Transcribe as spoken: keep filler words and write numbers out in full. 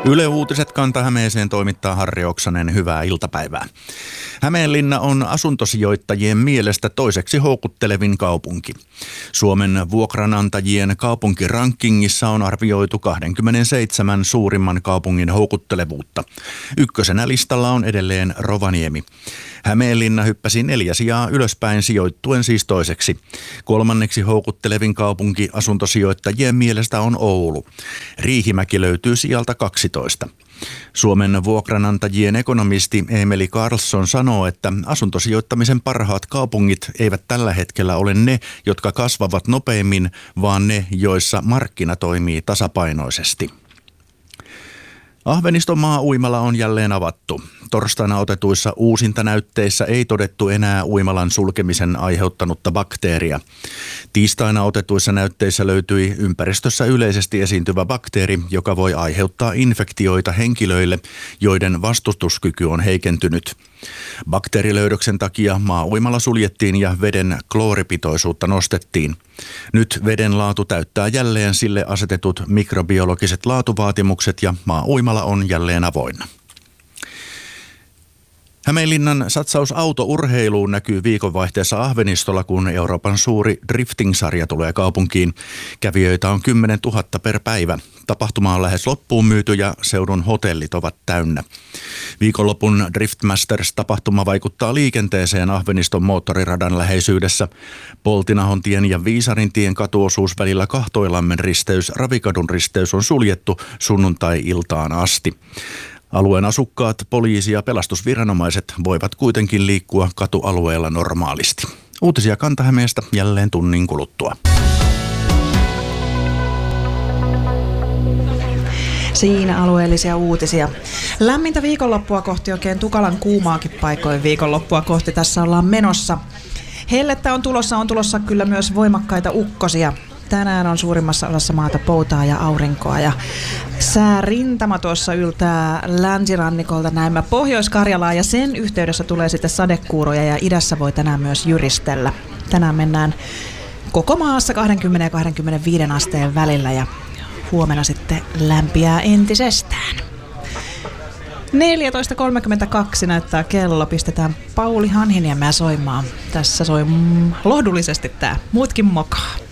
Yle Uutiset Kanta-Hämeeseen toimittaa Harri Oksanen. Hyvää iltapäivää. Hämeenlinna on asuntosijoittajien mielestä toiseksi houkuttelevin kaupunki. Suomen vuokranantajien kaupunkirankingissa on arvioitu kaksikymmentäseitsemän suurimman kaupungin houkuttelevuutta. Ykkösenä listalla on edelleen Rovaniemi. Hämeenlinna hyppäsi neljä sijaa ylöspäin sijoittuen siis toiseksi. Kolmanneksi houkuttelevin kaupunki asuntosijoittajien mielestä on Oulu. Riihimäki löytyy sijalta kaksitoista. Suomen vuokranantajien ekonomisti Emeli Karlsson sanoo, että asuntosijoittamisen parhaat kaupungit eivät tällä hetkellä ole ne, jotka kasvavat nopeimmin, vaan ne, joissa markkina toimii tasapainoisesti. Ahveniston maa-uimala on jälleen avattu. Torstaina otetuissa uusintanäytteissä ei todettu enää uimalan sulkemisen aiheuttanutta bakteeria. Tiistaina otetuissa näytteissä löytyi ympäristössä yleisesti esiintyvä bakteeri, joka voi aiheuttaa infektioita henkilöille, joiden vastustuskyky on heikentynyt. Bakteerilöydöksen takia maa-uimala suljettiin ja veden klooripitoisuutta nostettiin. Nyt veden laatu täyttää jälleen sille asetetut mikrobiologiset laatuvaatimukset ja maa-uimala on jälleen avoinna. Hämeenlinnan satsaus autourheiluun näkyy viikonvaihteessa Ahvenistolla, kun Euroopan suuri drifting-sarja tulee kaupunkiin. Kävijöitä on kymmenen tuhatta per päivä. Tapahtuma on lähes loppuun myyty ja seudun hotellit ovat täynnä. Viikonlopun Driftmasters-tapahtuma vaikuttaa liikenteeseen Ahveniston moottoriradan läheisyydessä. Poltinahontien ja Viisarintien katuosuus välillä Kahtoilammen risteys, Ravikadun risteys on suljettu sunnuntai-iltaan asti. Alueen asukkaat, poliisi ja pelastusviranomaiset voivat kuitenkin liikkua katualueella normaalisti. Uutisia Kanta-Hämeestä jälleen tunnin kuluttua. Siinä alueellisia uutisia. Lämmintä viikonloppua kohti, oikein tukalan kuumaakin paikoin viikonloppua kohti tässä ollaan menossa. Hellettä on tulossa, on tulossa kyllä myös voimakkaita ukkosia. Tänään on suurimmassa osassa maata poutaa ja aurinkoa ja säärintama tuossa yltää länsirannikolta näemmä Pohjois-Karjalaa ja sen yhteydessä tulee sitten sadekuuroja ja idässä voi tänään myös jyristellä. Tänään mennään koko maassa kaksikymmentä ja kaksikymmentäviisi asteen välillä ja huomenna sitten lämpiää entisestään. neljätoista kolmekymmentäkaksi näyttää kello. Pistetään Pauli Hanhiniemeä soimaan. Tässä soi mm, lohdullisesti tää Muutkin mokaa.